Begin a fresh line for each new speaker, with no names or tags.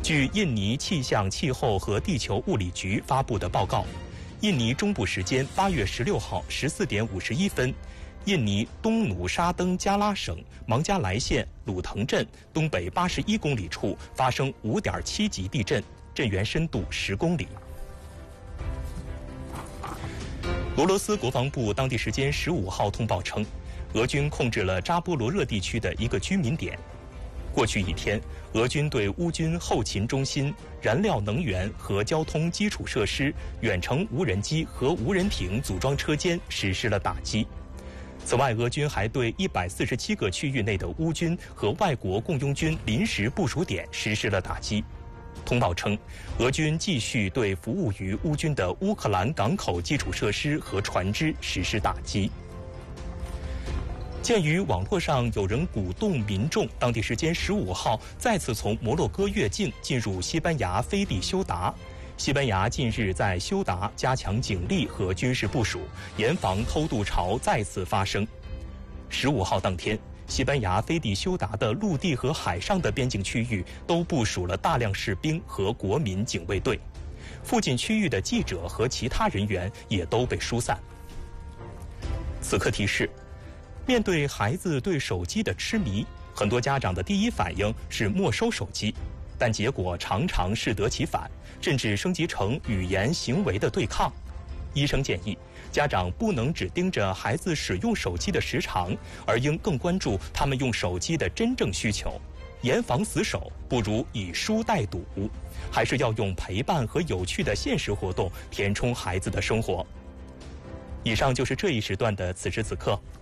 据印尼气象气候和地球物理局发布的报告，印尼中部时间8月16号14点51分，印尼东努沙登加拉省芒加莱县鲁腾镇东北81公里处发生5.7级地震，震源深度10公里。俄罗斯国防部当地时间15号通报称，俄军控制了扎波罗热地区的一个居民点。过去一天，俄军对乌军后勤中心、燃料能源和交通基础设施、远程无人机和无人艇组装车间实施了打击。此外，俄军还对147个区域内的乌军和外国雇佣军临时部署点实施了打击。通报称，俄军继续对服务于乌军的乌克兰港口基础设施和船只实施打击。鉴于网络上有人鼓动民众当地时间15号再次从摩洛哥越境进入西班牙飞地休达，西班牙近日在休达加强警力和军事部署，严防偷渡潮再次发生。15号当天，西班牙飞地休达的陆地和海上的边境区域都部署了大量士兵和国民警卫队，附近区域的记者和其他人员也都被疏散。此刻提示：面对孩子对手机的痴迷，很多家长的第一反应是没收手机，但结果常常适得其反，甚至升级成语言行为的对抗。医生建议，家长不能只盯着孩子使用手机的时长，而应更关注他们用手机的真正需求。严防死守，不如以书代赌，还是要用陪伴和有趣的现实活动填充孩子的生活。以上就是这一时段的此时此刻，